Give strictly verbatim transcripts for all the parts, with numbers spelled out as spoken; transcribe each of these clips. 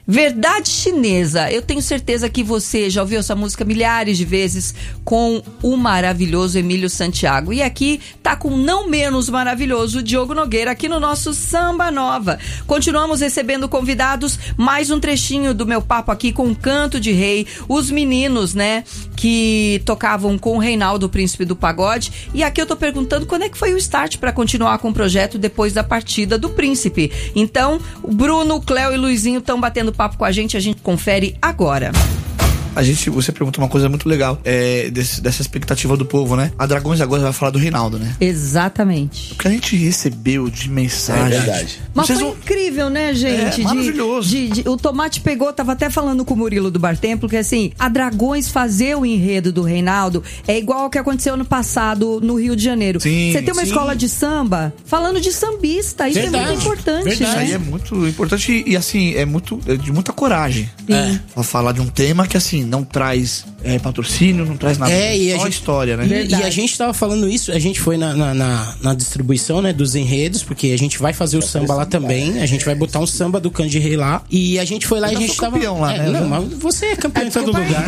Verdade Chinesa. Eu tenho certeza que você já ouviu essa música milhares de vezes com o maravilhoso Emílio Santiago. E aqui tá com não menos maravilhoso Diogo Nogueira aqui no nosso Samba Nova. Continuamos recebendo convidados, mais um trechinho do meu papo aqui com Canto de Rei, os meninos, né, que tocavam com o Reinaldo, o Príncipe do Pagode. E aqui eu tô perguntando quando é que foi o start para continuar com o projeto depois da partida do Príncipe. Então, o Bruno, o Cléo e o Luizinho estão batendo papo com a gente, a gente confere agora. A gente, você pergunta uma coisa muito legal, é, desse, dessa expectativa do povo, né? A Dragões agora vai falar do Reinaldo, né? Exatamente. O que a gente recebeu de mensagem. É verdade. Mas Vocês foi vão... incrível, né, gente? É, maravilhoso. De, de, de, o Tomate pegou, tava até falando com o Murilo do Bar Templo, que assim, a Dragões fazer o enredo do Reinaldo é igual ao que aconteceu ano passado no Rio de Janeiro. Sim, você tem uma sim. escola de samba falando de sambista, isso Verdade, é muito importante, verdade. né? Isso aí é muito importante e, assim, é muito é de muita coragem. Sim. É. Falar de um tema que, assim, não traz é, patrocínio, não traz nada. É, e a só gente, história, né? E, e a gente tava falando isso, a gente foi na, na, na, na distribuição, né, dos enredos, porque a gente vai fazer o samba lá também, a gente vai botar um samba do Canto de Rei lá, e a gente foi lá Eu e a não gente sou tava... campeão lá, é, né? Não, mas você é campeão em todo lugar.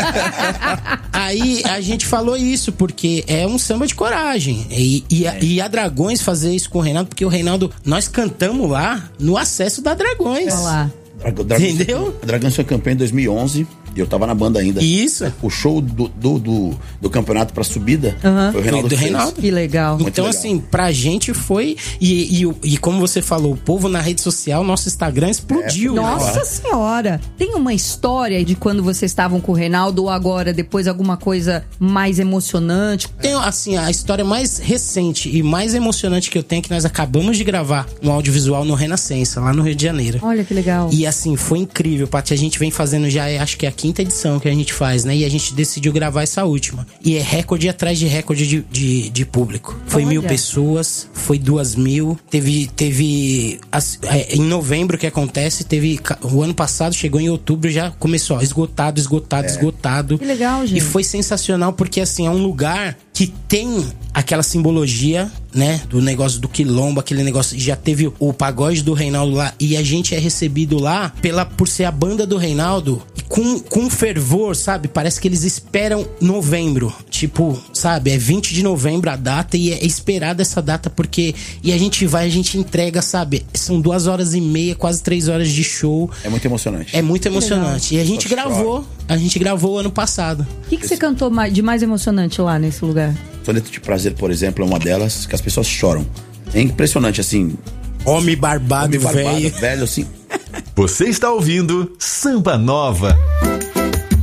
Aí a gente falou isso, porque é um samba de coragem, e, e, a, e a Dragões fazer isso com o Reinaldo, porque o Reinaldo, nós cantamos lá no acesso da Dragões. Olha lá. Dra- Dragões Entendeu? Foi, Dragões foi campeão em dois mil e onze e eu tava na banda ainda. Isso. O show do, do, do, do campeonato pra subida Uhum. foi o Reinaldo Do fez. Reinaldo. Que legal. Muito Então, legal. assim, pra gente foi. E, e, e como você falou, o povo na rede social, nosso Instagram explodiu. É, Nossa senhora! Tem uma história de quando vocês estavam com o Reinaldo ou agora, depois alguma coisa mais emocionante? Tem, assim, a história mais recente e mais emocionante que eu tenho é que nós acabamos de gravar um audiovisual no Renascença, lá no Rio de Janeiro. Olha que legal. E assim, foi incrível, Paty. A gente vem fazendo já, acho que é a quinta edição que a gente faz, né? E a gente decidiu gravar essa última. E é recorde atrás de recorde de, de, de público. Foi Olha. mil pessoas, foi duas mil. Teve, teve as- é, em novembro que acontece, teve ca- o ano passado, chegou em outubro, já começou, ó, esgotado, esgotado, esgotado. Que legal, gente. E foi sensacional porque, assim, é um lugar que tem aquela simbologia, né, do negócio do quilombo, aquele negócio, já teve o, o pagode do Reinaldo lá, e a gente é recebido lá pela, por ser a banda do Reinaldo, e com, com fervor, sabe, parece que eles esperam novembro, tipo, sabe, é vinte de novembro a data, e é esperada essa data, porque, e a gente vai, a gente entrega, sabe, são duas horas e meia, quase três horas de show, É muito emocionante. é muito emocionante, e a gente Só gravou, a gente gravou ano passado. O que, que você cantou mais- de mais emocionante lá nesse lugar? Soneto de Prazer, por exemplo, é uma delas que as pessoas choram. É impressionante, assim. Homem barbado, Homem barbado, velho. velho, assim. Você está ouvindo Samba Nova.